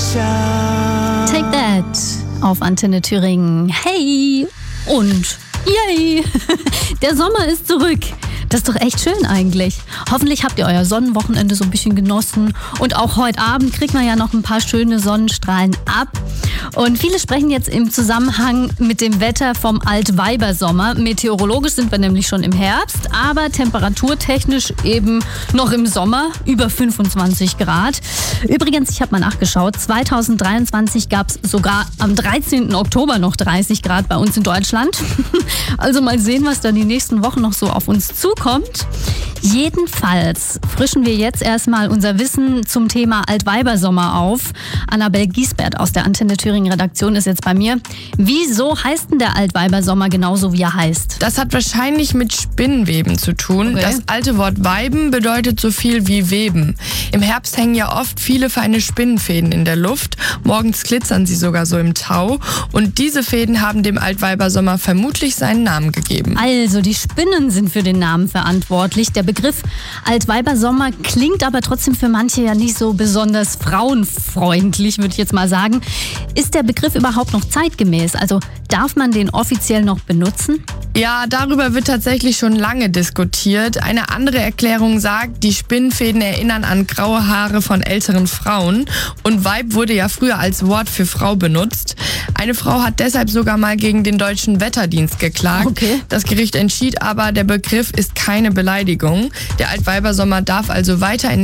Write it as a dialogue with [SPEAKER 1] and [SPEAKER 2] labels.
[SPEAKER 1] Take That auf Antenne Thüringen. Hey und yay! Der Sommer ist zurück. Das ist doch echt schön eigentlich. Hoffentlich habt ihr euer Sonnenwochenende so ein bisschen genossen. Und auch heute Abend kriegt man ja noch ein paar schöne Sonnenstrahlen ab. Und viele sprechen jetzt im Zusammenhang mit dem Wetter vom Altweibersommer. Meteorologisch sind wir nämlich schon im Herbst, aber temperaturtechnisch eben noch im Sommer, über 25 Grad. Übrigens, ich habe mal nachgeschaut, 2023 gab es sogar am 13. Oktober noch 30 Grad bei uns in Deutschland. Also mal sehen, was dann die nächsten Wochen noch so auf uns zukommt. Jedenfalls frischen wir jetzt erstmal unser Wissen zum Thema Altweibersommer auf. Annabel Giesbert aus der Antenne Thüringen Redaktion ist jetzt bei mir. Wieso heißt denn der Altweibersommer genauso, wie er heißt?
[SPEAKER 2] Das hat wahrscheinlich mit Spinnenweben zu tun.
[SPEAKER 1] Okay.
[SPEAKER 2] Das alte Wort Weiben bedeutet so viel wie Weben. Im Herbst hängen ja oft viele feine Spinnenfäden in der Luft. Morgens glitzern sie sogar so im Tau. Und diese Fäden haben dem Altweibersommer vermutlich seinen Namen gegeben.
[SPEAKER 1] Also, die Spinnen sind für den Namen verantwortlich. Der Begriff Altweibersommer klingt aber trotzdem für manche ja nicht so besonders frauenfreundlich, würde ich jetzt mal sagen. Ist der Begriff überhaupt noch zeitgemäß? Also darf man den offiziell noch benutzen?
[SPEAKER 2] Ja, darüber wird tatsächlich schon lange diskutiert. Eine andere Erklärung sagt, die Spinnenfäden erinnern an graue Haare von älteren Frauen. Und Weib wurde ja früher als Wort für Frau benutzt. Eine Frau hat deshalb sogar mal gegen den Deutschen Wetterdienst geklagt.
[SPEAKER 1] Okay.
[SPEAKER 2] Das Gericht entschied aber, der Begriff ist keine Beleidigung. Der Altweibersommer darf also weiter in